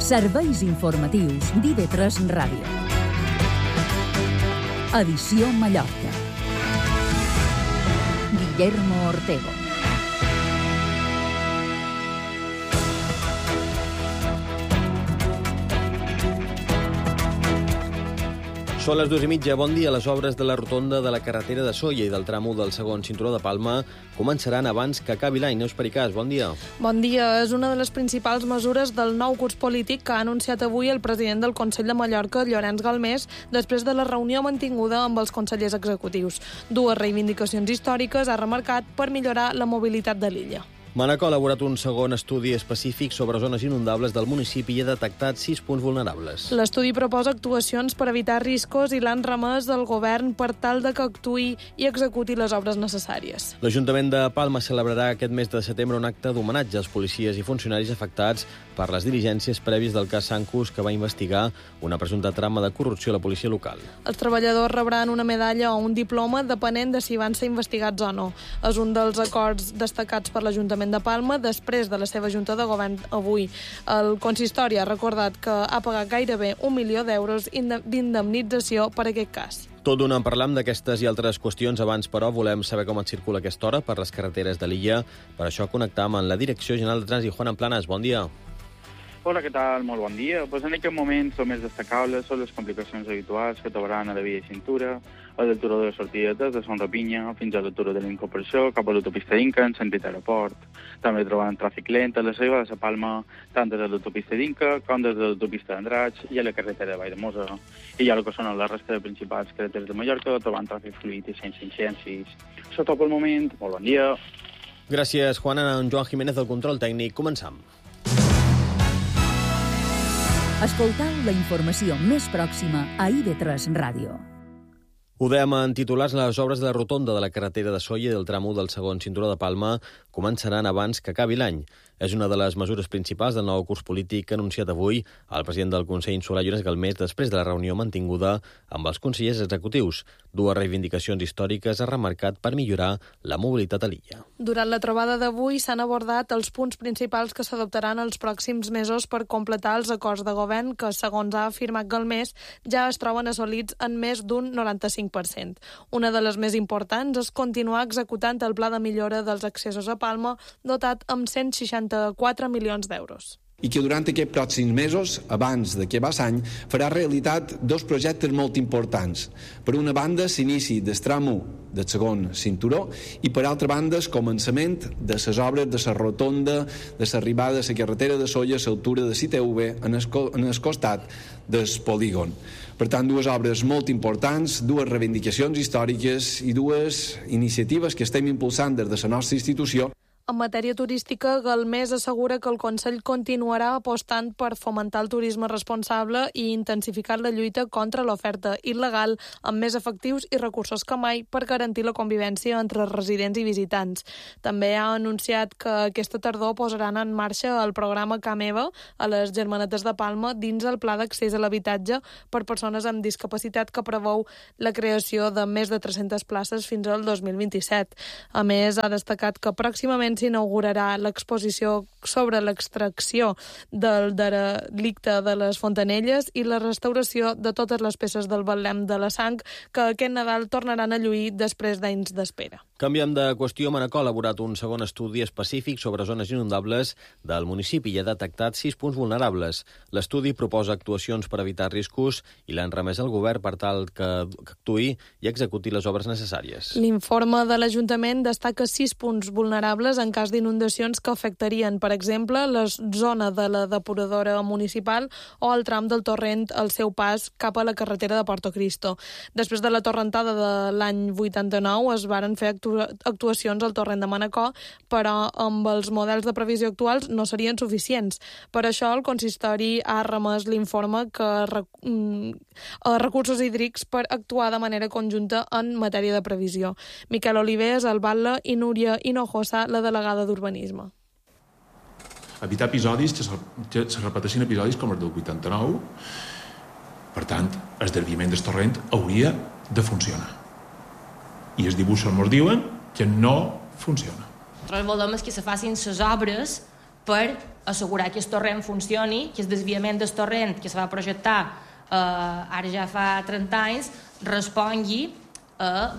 Serveis informatius d'IV3 Ràdio. Edició Mallorca. Guillermo Ortego. Són les 2:30. Bon dia. Les obres de la rotonda de la carretera de Sóller i del tram 1 del segon cinturó de Palma començaran abans que acabi l'any. Neus Pericàs, bon dia. Bon dia. És una de les principals mesures del nou curs polític que ha anunciat avui el president del Consell de Mallorca, Llorenç Galmés, després de la reunió mantinguda amb els consellers executius. Dues reivindicacions històriques ha remarcat per millorar la mobilitat de l'illa. Manacor ha elaborat un segon estudi específic sobre zones inundables del municipi i ha detectat 6 punts vulnerables. L'estudi proposa actuacions per evitar riscos i l'han remès del govern per tal de que actuï i executi les obres necessàries. L'Ajuntament de Palma celebrarà aquest mes de setembre un acte d'homenatge als policies i funcionaris afectats per les diligències prèvies del cas Sancus, que va investigar una presumpta trama de corrupció a la policia local. Els treballadors rebran una medalla o un diploma depenent de si van ser investigats o no. És un dels acords destacats per l'Ajuntament de Palma després de la seva junta de govern avui. El consistori ha recordat que ha pagat gairebé 1 milió d'euros d'indemnització per aquest cas. Tot d'una en parlam d'aquestes i altres qüestions. Abans, però, volem saber com et circula aquesta hora per les carreteres de l'illa. Per això connectam amb la Direcció General de Trànsit. Juan Planas, bon dia. Hola, què tal? Molt bon dia. Pues en aquest moment el més destacable són les complicacions habituals que trobaran a la via de cintura, a l'altura de la sortida des de Son Rapinya fins a l'altura de l'Incorporació, cap a l'autopista d'Inca, en sentit aeroport. També trobaran tràfic lent a les arribades a Palma, tant des de l'autopista d'Inca com des de l'autopista d'Andratx i a la carretera de Valldemossa. I ja el que són la resta de principals carreteres de Mallorca, trobant tràfic fluid i sense incidències. Això tot pel moment. Molt bon dia. Gràcies, Juan. En Joan Jiménez del control tècnic. Començam. Escoltau la informació més pròxima a IV3 Ràdio. Ho dèiem en titulars, les obres de la rotonda de la carretera de Sóller i del tram 1 del segon cinturó de Palma començaran abans que acabi l'any. És una de les mesures principals del nou curs polític anunciat avui el president del Consell Insular, Llorenç Galmés, després de la reunió mantinguda amb els consellers executius. Dues reivindicacions històriques ha remarcat per millorar la mobilitat a l'illa. Durant la trobada d'avui s'han abordat els punts principals que s'adoptaran els pròxims mesos per completar els acords de govern que, segons ha afirmat Galmés, ja es troben assolits en més d'un 95%. Una de les més importants és continuar executant el pla de millora dels accessos a Palma, dotat amb 164 milions d'euros. I que durant aquests pròxims mesos, abans d'acabar l'any, farà realitat dos projectes molt importants. Per una banda, l'inici del tram 1 del segon cinturó i, per altra banda, el començament de les obres de la rotonda de l'arribada de la carretera de Sóller a l'altura de l'ITV en el costat del polígon. Per tant, dues obres molt importants, dues reivindicacions històriques i dues iniciatives que estem impulsant des de la nostra institució. En matèria turística, Galmés assegura que el Consell continuarà apostant per fomentar el turisme responsable i intensificar la lluita contra l'oferta il·legal amb més efectius i recursos que mai per garantir la convivència entre residents i visitants. També ha anunciat que aquesta tardor posaran en marxa el programa Cameva a les Germanetes de Palma dins el Pla d'Accés a l'Habitatge per persones amb discapacitat que preveu la creació de més de 300 places fins al 2027. A més, ha destacat que pròximament s'inaugurarà l'exposició sobre l'extracció del derelicte de les Fontanelles i la restauració de totes les peces del Betlem de la Sang que aquest Nadal tornaran a lluir després d'anys d'espera. Canviem de qüestió. Manacor ha elaborat un segon estudi específic sobre zones inundables del municipi i ha detectat 6 punts vulnerables. L'estudi proposa actuacions per evitar riscos i l'han remès al govern per tal que actuï i executi les obres necessàries. L'informe de l'Ajuntament destaca 6 punts vulnerables en cas d'inundacions que afectarien, per exemple, la zona de la depuradora municipal o el tram del torrent al seu pas cap a la carretera de Porto Cristo. Després de la torrentada de l'any 89 es varen fer actuacions al torrent de Manacor, però amb els models de previsió actuals no serien suficients. Per això el consistori ha remès l'informe a recursos hídrics per actuar de manera conjunta en matèria de previsió. Miquel Oliver és el batlle i Núria Hinojosa, la delegada d'Urbanisme. Evitar episodis que se repeteixin episodis com els del 89. Per tant, el desviament del torrent hauria de funcionar. I els dibuixos ens diuen que no funciona. Nosaltres volem que se facin les obres per assegurar que el torrent funcioni, que el desviament del torrent que se va projectar ara ja fa 30 anys respongui a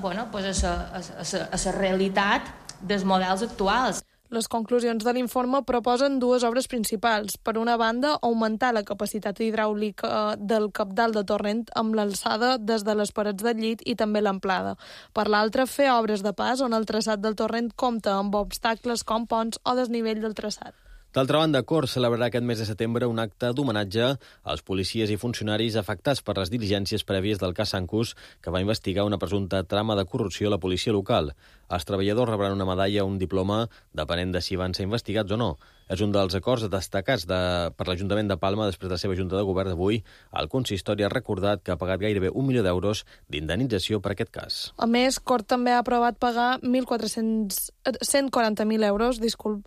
la realitat dels models actuals. Les conclusions de l'informe proposen dues obres principals. Per una banda, augmentar la capacitat hidràulica del cabdal de torrent amb l'alçada des de les parets del llit i també l'amplada. Per l'altra, fer obres de pas on el traçat del torrent compta amb obstacles com ponts o desnivell del traçat. D'altra banda, Cort celebrarà aquest mes de setembre un acte d'homenatge als policies i funcionaris afectats per les diligències prèvies del cas Sancus, que va investigar una presumpta trama de corrupció a la policia local. Els treballadors rebran una medalla o un diploma, depenent de si van ser investigats o no. És un dels acords destacats per l'Ajuntament de Palma després de la seva junta de govern d'avui. El consistori ha recordat que ha pagat gairebé 1 milió d'euros d'indemnització per aquest cas. A més, Cort també ha aprovat pagar 140.000 euros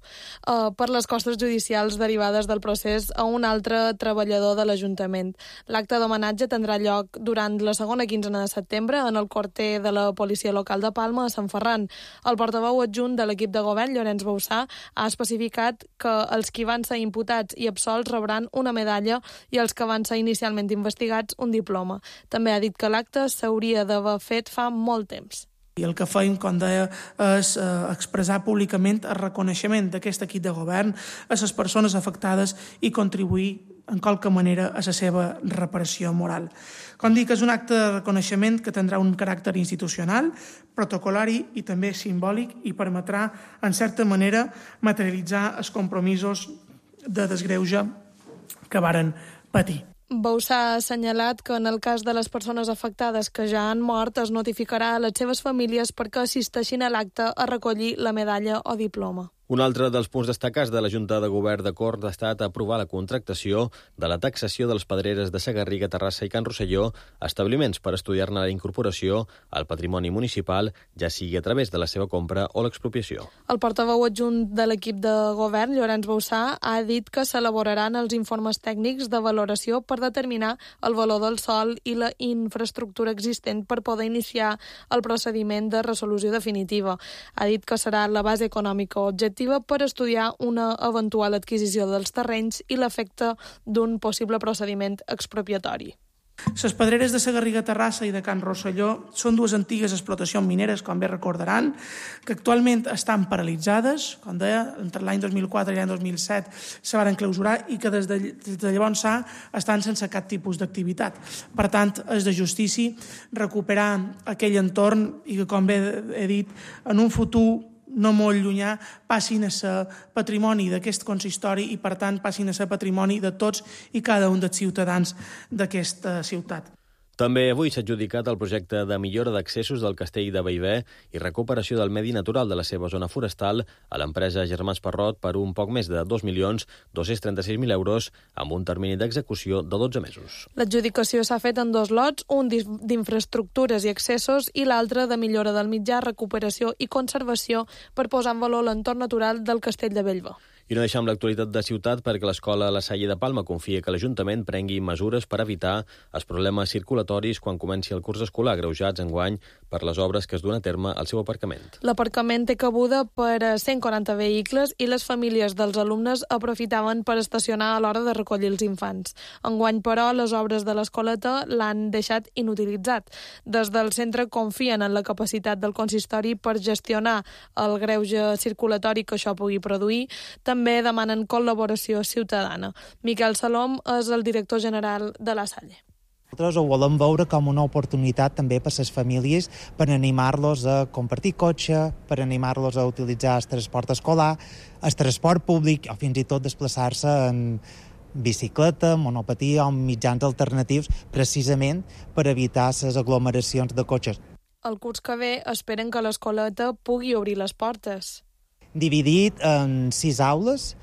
per les costes judicials derivades del procés a un altre treballador de l'Ajuntament. L'acte d'homenatge tindrà lloc durant la segona quinzena de setembre en el quarter de la Policia Local de Palma a Sant Ferran. El portaveu adjunt de l'equip de govern, Llorenç Bauçà, ha especificat que els qui van ser imputats i absolts rebran una medalla i els que van ser inicialment investigats un diploma. També ha dit que l'acte s'hauria d'haver fet fa molt temps. I el que feim, com deia, és expressar públicament el reconeixement d'aquest equip de govern a les persones afectades i contribuir en qualque manera a la seva reparació moral. Com dic, és un acte de reconeixement que tindrà un caràcter institucional, protocolari i també simbòlic i permetrà, en certa manera, materialitzar els compromisos de desgreuge que varen patir. Bauçà ha assenyalat que en el cas de les persones afectades que ja han mort es notificarà a les seves famílies perquè assisteixin a l'acte a recollir la medalla o diploma. Un altre dels punts destacats de la Junta de Govern de Cort ha estat aprovar la contractació de la taxació de les pedreres de Segarriga, Terrassa i Can Rosselló, establiments per estudiar-ne la incorporació al patrimoni municipal, ja sigui a través de la seva compra o l'expropiació. El portaveu adjunt de l'equip de govern, Llorenç Bauçà, ha dit que s'elaboraran els informes tècnics de valoració per determinar el valor del sòl i la infraestructura existent per poder iniciar el procediment de resolució definitiva. Ha dit que serà la base econòmica objectiva per estudiar una eventual adquisició dels terrenys i l'efecte d'un possible procediment expropiatori. Les pedreres de Segarriga, Terrassa i de Can Rosselló són dues antigues explotacions mineres, com bé recordaran, que actualment estan paralitzades, com deia, entre l'any 2004 i l'any 2007 se van clausurar i que des de llavors estan sense cap tipus d'activitat. Per tant, és de justícia recuperar aquell entorn i que, com bé he dit, en un futur no molt llunyà, passin a ser patrimoni d'aquest consistori i, per tant, passin a ser patrimoni de tots i cada un dels ciutadans d'aquesta ciutat. També avui s'ha adjudicat el projecte de millora d'accessos del castell de Bellver i recuperació del medi natural de la seva zona forestal a l'empresa Germans Parrot per un poc més de 2.236.000 euros amb un termini d'execució de 12 mesos. L'adjudicació s'ha fet en 2 lots, un d'infraestructures i accessos i l'altre de millora del mitjà, recuperació i conservació per posar en valor l'entorn natural del castell de Bellver. I no deixem l'actualitat de ciutat perquè l'Escola La Salle de Palma confia que l'Ajuntament prengui mesures per evitar els problemes circulatoris quan comenci el curs escolar, agreujats enguany per les obres que es duen a terme al seu aparcament. L'aparcament té cabuda per a 140 vehicles i les famílies dels alumnes aprofitaven per estacionar a l'hora de recollir els infants. Enguany, però, les obres de l'escoleta l'han deixat inutilitzat. Des del centre confien en la capacitat del consistori per gestionar el greuge circulatori que això pugui produir. També demanen col·laboració ciutadana. Miquel Salom és el director general de La Salle. Nosaltres ho volem veure com una oportunitat també per a les famílies per animar-los a compartir cotxe, per animar-los a utilitzar el transport escolar, el transport públic o fins i tot desplaçar-se en bicicleta, monopatí o mitjans alternatius precisament per evitar les aglomeracions de cotxes. El curs que ve esperen que l'escoleta pugui obrir les portes. Dividit en 6 aules,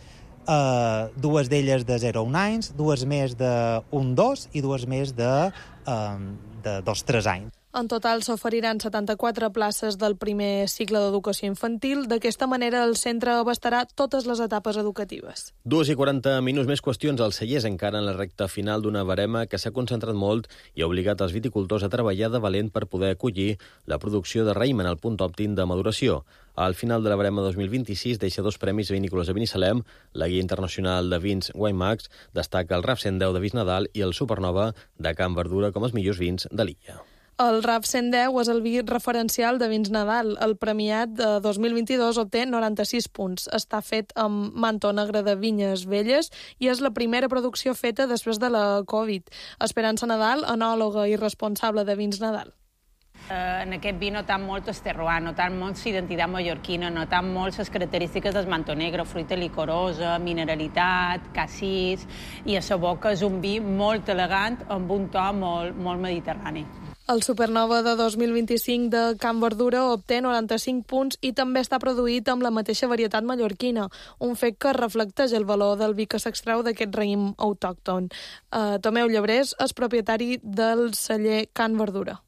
2 d'elles de 0 a 1 anys, 2 més de 1-2 i 2 més de 2-3 anys. En total s'oferiran 74 places del primer cicle d'educació infantil. D'aquesta manera el centre abastarà totes les etapes educatives. 2:40 minuts, més qüestions al Cellers, encara en la recta final d'una barema que s'ha concentrat molt i ha obligat els viticultors a treballar de valent per poder acollir la producció de raïm en el punt òptim de maduració. Al final de la barema 2026 deixa 2 premis vinícoles a Binissalem. La Guia Internacional de Vins Winemax destaca el RAF 110 de Visnadal i el Supernova de Can Verdura com els millors vins de l'illa. El RAF 110 és el vi referencial de Vins Nadal. El premiat de 2022 obté 96 punts. Està fet amb mantó negre de vinyes velles i és la primera producció feta després de la Covid. Esperança Nadal, enòloga i responsable de Vins Nadal. En aquest vi notam molt el terroir, notam molt l'identitat mallorquina, notam molt les característiques del mantó negre, fruita licorosa, mineralitat, cassís, i a la boca és un vi molt elegant amb un to molt mediterrani. El Supernova de 2025 de Can Verdura obté 95 punts i també està produït amb la mateixa varietat mallorquina, un fet que reflecteix el valor del vi que s'extreu d'aquest raïm autòcton. Tomeu Llebrés és propietari del celler Can Verdura.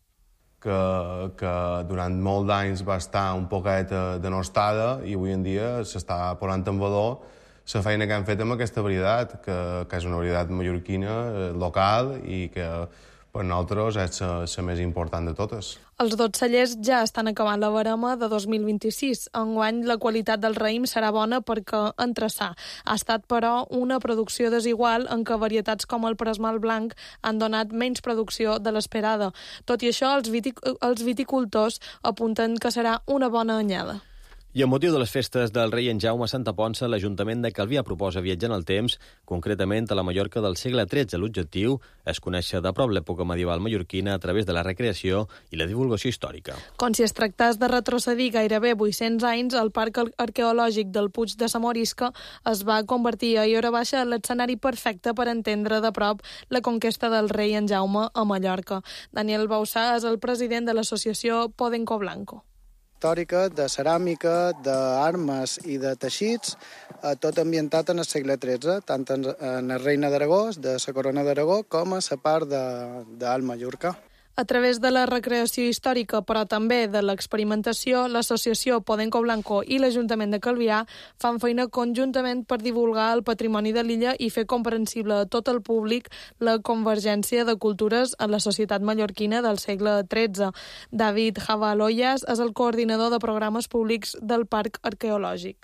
Que durant molts d'anys va estar un poquet denostada i avui en dia s'està posant en valor la feina que han fet amb aquesta varietat, que és una varietat mallorquina, local, i que per nosaltres és la més important de totes. Els 2 cellers ja estan acabant la barema de 2026. Enguany la qualitat del raïm serà bona perquè entrassà. Ha estat, però, una producció desigual en què varietats com el Presmal Blanc han donat menys producció de l'esperada. Tot i això, els viticultors apunten que serà una bona anyada. I amb motiu de les festes del rei en Jaume a Santa Ponça, l'Ajuntament de Calvià proposa viatjar en el temps, concretament a la Mallorca del segle XIII. L'objectiu és conèixer de prop l'època medieval mallorquina a través de la recreació i la divulgació històrica. Com si es tractés de retrocedir gairebé 800 anys, el Parc Arqueològic del Puig de la Morisca es va convertir a Iora Baixa en l'escenari perfecte per entendre de prop la conquesta del rei en Jaume a Mallorca. Daniel Bausà és el president de l'associació Podenco Blanco. Històrica, de ceràmica, d'armes i de teixits, tot ambientat en el segle XIII, tant en la Reina d'Aragó, de la Corona d'Aragó, com a la part d'Alt Mallorca. A través de la recreació històrica, però també de l'experimentació, l'associació Podenco Blanco i l'Ajuntament de Calvià fan feina conjuntament per divulgar el patrimoni de l'illa i fer comprensible a tot el públic la convergència de cultures en la societat mallorquina del segle XIII. David Javaloyas és el coordinador de programes públics del Parc Arqueològic.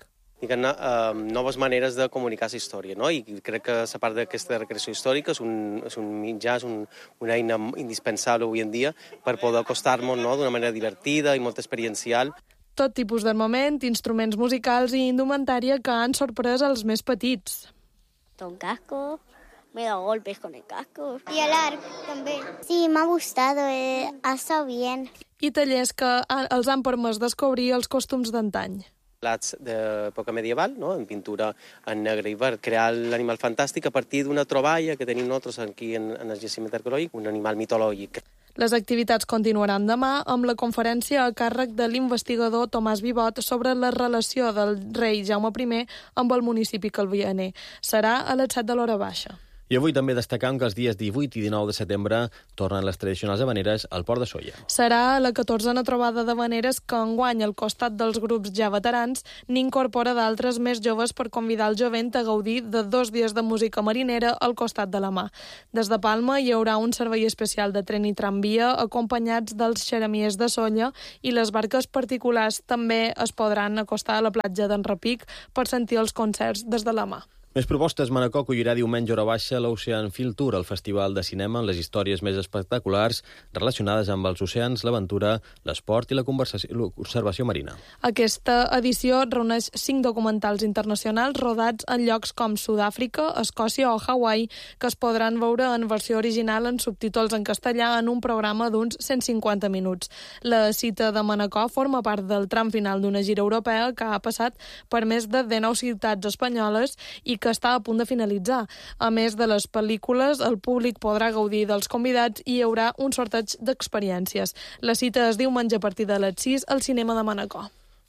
Noves maneres de comunicar la història, no? I crec que la part d'aquesta recreació històrica és un mitjà, és una eina indispensable avui en dia per poder acostar-nos, no?, d'una manera divertida i molt experiencial. Tot tipus d'armament, instruments musicals i indumentària que han sorprès els més petits. Un casco, me da golpes con el casco. Y el arco también. Sí, me ha gustado, ha estado bien. I tallers que els han permès descobrir els costums d'antany. Plats d'època medieval, no?, en pintura en negre i verd, crear l'animal fantàstic a partir d'una troballa que tenim nosaltres aquí en el jaciment arqueològic, un animal mitològic. Les activitats continuaran demà amb la conferència a càrrec de l'investigador Tomàs Vivot sobre la relació del rei Jaume I amb el municipi calvianer. Serà a les 7 de l'hora baixa. I avui també destacam que els dies 18 i 19 de setembre tornen les tradicionals havaneres al Port de Sóller. Serà la 14a trobada d'havaneres que enguany, al costat dels grups ja veterans, n'incorpora d'altres més joves per convidar el jovent a gaudir de 2 dies de música marinera al costat de la mà. Des de Palma hi haurà un servei especial de tren i tramvia acompanyats dels xeremiers de Sóller i les barques particulars també es podran acostar a la platja d'en Repic per sentir els concerts des de la mà. Més propostes. Manacor acollirà diumenge a hora baixa l'Ocean Field Tour, el festival de cinema amb les històries més espectaculars relacionades amb els oceans, l'aventura, l'esport i la conservació marina. Aquesta edició reuneix 5 documentals internacionals rodats en llocs com Sud-àfrica, Escòcia o Hawaii, que es podran veure en versió original en subtítols en castellà en un programa d'uns 150 minuts. La cita de Manacor forma part del tram final d'una gira europea que ha passat per més de 19 ciutats espanyoles i que està a punt de finalitzar. A més de les pel·lícules, el públic podrà gaudir dels convidats i hi haurà un sorteig d'experiències. La cita es diumenge a partir de les 6 al cinema de Manacor. I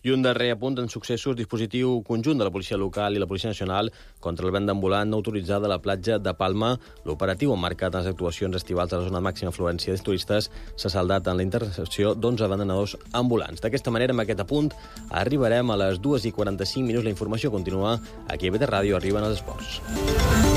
I un darrer apunt en successos, dispositiu conjunt de la Policia Local i la Policia Nacional contra el vent d'ambulant no autoritzada a la platja de Palma. L'operatiu emmarcat en les actuacions estivals a la zona de màxima afluència de turistes s'ha saldat en la intercepció d'11 abandonadors ambulants. D'aquesta manera, amb aquest apunt, arribarem a les 2:45 minuts. La informació continua aquí a BT Ràdio. Arriben els esports.